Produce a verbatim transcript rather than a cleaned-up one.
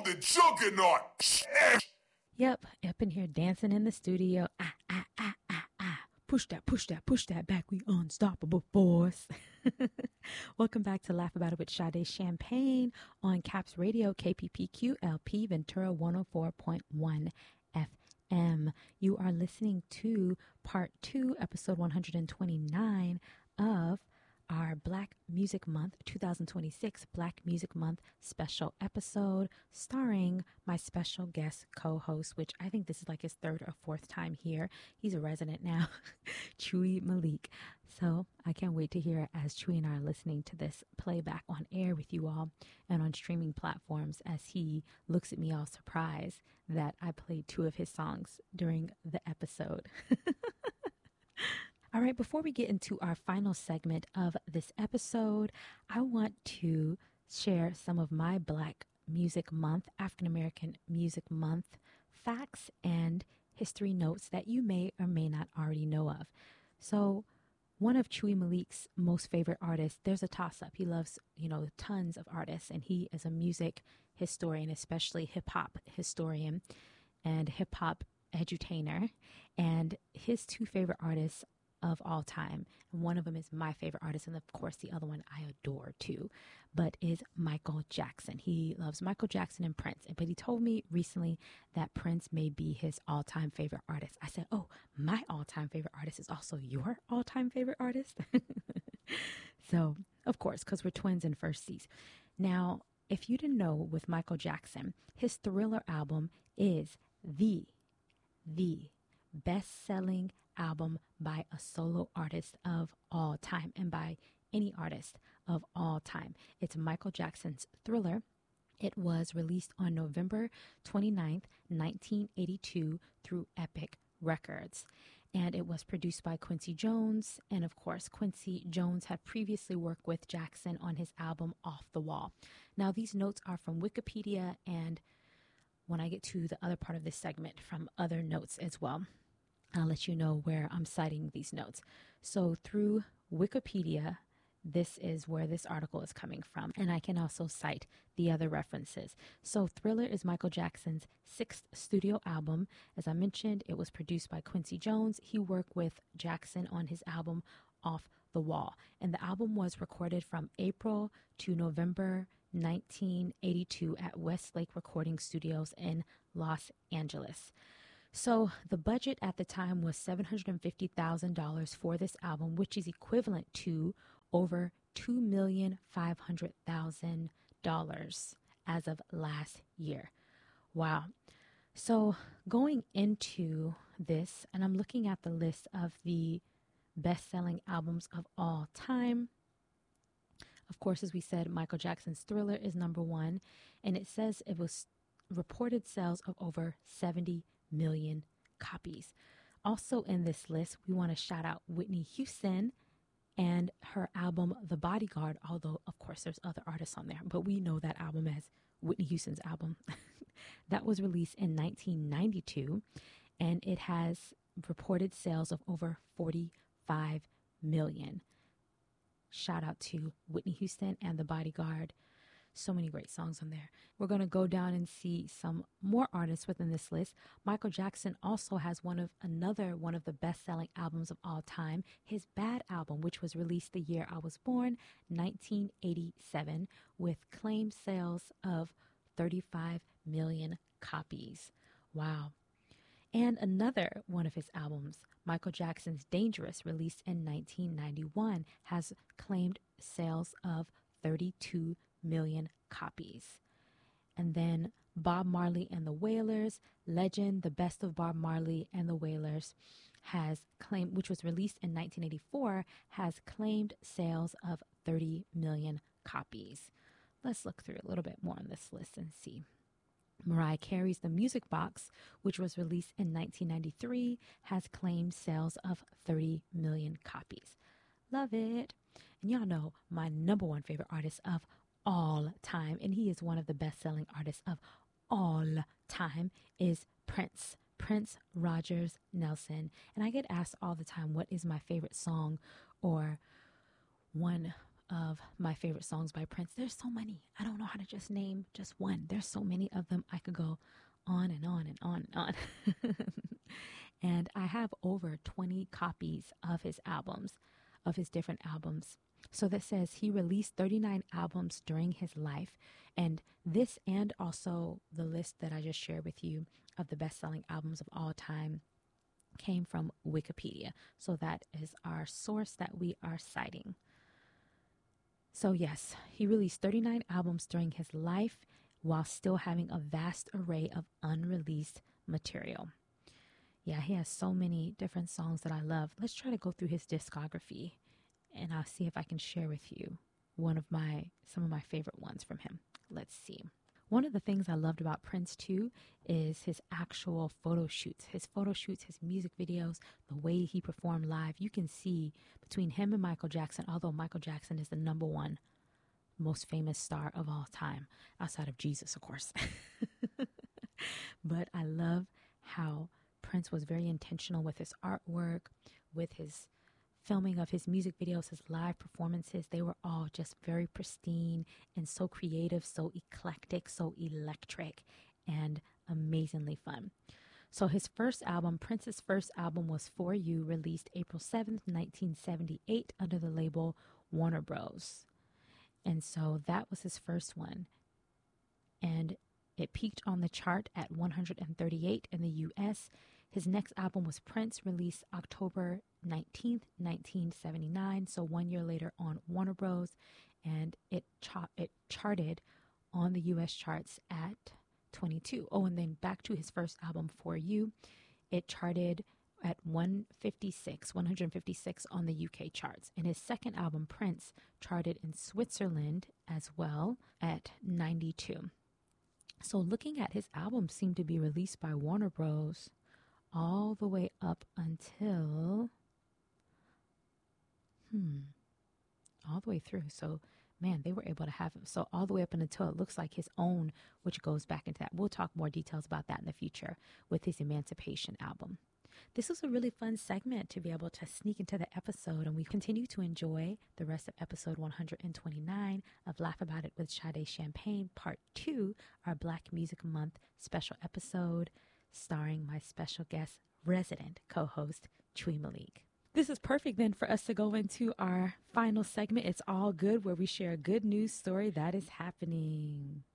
the juggernaut. Yep, up in here dancing in the studio. Ah, ah, ah, ah, ah. Push that, push that, push that back. We unstoppable boys. Welcome back to Laugh About It with Sade Champagne on Caps Radio, K P P Q L P, Ventura one oh four point one F M. You are listening to part two, episode one hundred twenty-nine of our Black Music Month twenty twenty-six Black Music Month special episode starring my special guest co-host, which I think this is like his third or fourth time here. He's a resident now, Chewy Malik. So I can't wait to hear as Chewy and I are listening to this playback on air with you all and on streaming platforms as he looks at me all surprised that I played two of his songs during the episode. All right, before we get into our final segment of this episode, I want to share some of my Black Music Month, African American Music Month facts and history notes that you may or may not already know of. So one of Chewy Malik's most favorite artists, there's a toss-up. He loves, you know, tons of artists, and he is a music historian, especially hip-hop historian and hip-hop edutainer. And his two favorite artists of all time, and one of them is my favorite artist, and of course the other one I adore too, but is Michael Jackson. He loves Michael Jackson and Prince, but he told me recently that Prince may be his all-time favorite artist. I said, oh, my all-time favorite artist is also your all-time favorite artist? So, of course, because we're twins and firsties. Now, if you didn't know, with Michael Jackson, his Thriller album is the, the best-selling album by a solo artist of all time, and by any artist of all time. It's Michael Jackson's Thriller. It was released on November twenty-ninth, nineteen eighty-two through Epic Records. And it was produced by Quincy Jones. And of course, Quincy Jones had previously worked with Jackson on his album Off the Wall. Now, these notes are from Wikipedia, and when I get to the other part of this segment, from other notes as well. I'll let you know where I'm citing these notes. So through Wikipedia, this is where this article is coming from. And I can also cite the other references. So Thriller is Michael Jackson's sixth studio album. As I mentioned, it was produced by Quincy Jones. He worked with Jackson on his album Off the Wall. And the album was recorded from April to November nineteen eighty-two at Westlake Recording Studios in Los Angeles. So the budget at the time was seven hundred fifty thousand dollars for this album, which is equivalent to over two million five hundred thousand dollars as of last year. Wow. So going into this, and I'm looking at the list of the best-selling albums of all time. Of course, as we said, Michael Jackson's Thriller is number one, and it says it was reported sales of over seventy million copies. Also in this list, we want to shout out Whitney Houston and her album The Bodyguard, although of course there's other artists on there, but we know that album as Whitney Houston's album. That was released in nineteen ninety-two, and it has reported sales of over forty-five million. Shout out to Whitney Houston and The Bodyguard. So many great songs on there. We're going to go down and see some more artists within this list. Michael Jackson also has one of another one of the best-selling albums of all time, his Bad album, which was released the year I was born, nineteen eighty-seven, with claimed sales of thirty-five million copies. Wow. And another one of his albums, Michael Jackson's Dangerous, released in nineteen ninety-one, has claimed sales of thirty-two million copies. And then Bob Marley and the Wailers, Legend, The Best of Bob Marley and the Wailers, has claimed, which was released in nineteen eighty-four, has claimed sales of thirty million copies. Let's look through a little bit more on this list and see. Mariah Carey's The Music Box, which was released in nineteen ninety-three, has claimed sales of thirty million copies. Love it. And y'all know my number one favorite artist of all time, and he is one of the best-selling artists of all time, is Prince. Prince Rogers Nelson. And I get asked all the time, what is my favorite song or one of my favorite songs by Prince. There's so many. I don't know how to just name just one. There's so many of them. I could go on and on and on and on. And I have over twenty copies of his albums, of his different albums. So that says he released thirty-nine albums during his life. And this, and also the list that I just shared with you of the best-selling albums of all time, came from Wikipedia. So that is our source that we are citing. So yes, he released thirty-nine albums during his life while still having a vast array of unreleased material. Yeah, he has so many different songs that I love. Let's try to go through his discography, and I'll see if I can share with you one of my, some of my favorite ones from him. Let's see. One of the things I loved about Prince too is his actual photo shoots, his photo shoots, his music videos, the way he performed live. You can see between him and Michael Jackson, although Michael Jackson is the number one most famous star of all time, outside of Jesus, of course. But I love how Prince was very intentional with his artwork, with his filming of his music videos, his live performances. They were all just very pristine and so creative, so eclectic, so electric, and amazingly fun. So his first album, Prince's first album, was For You, released April seventh, nineteen seventy-eight under the label Warner Bros. And so that was his first one. And it peaked on the chart at one hundred thirty-eight in the U S. His next album was Prince, released October nineteenth, nineteen seventy-nine. So one year later on Warner Bros. And it, cha- it charted on the U S charts at twenty-two. Oh, and then back to his first album, For You. It charted at one fifty-six, one fifty-six on the U K charts. And his second album, Prince, charted in Switzerland as well at ninety-two. So looking at his albums seemed to be released by Warner Bros. All the way up until, hmm, all the way through. So, man, they were able to have him. So all the way up until it looks like his own, which goes back into that. We'll talk more details about that in the future with his Emancipation album. This was a really fun segment to be able to sneak into the episode, and we continue to enjoy the rest of episode one hundred twenty-nine of Laugh About It with Sade Champagne, part two, our Black Music Month special episode, starring my special guest, resident co-host, Chui Malik. This is perfect then for us to go into our final segment, It's All Good, where we share a good news story that is happening.